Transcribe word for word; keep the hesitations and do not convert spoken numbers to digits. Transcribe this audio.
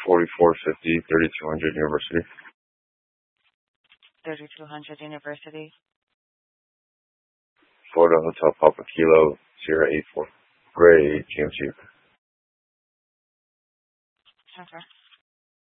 forty-four fifty, thirty-two hundred University. thirty-two hundred University. Florida Hotel Papa Kilo, Sierra eight four. Gray G M C. Okay.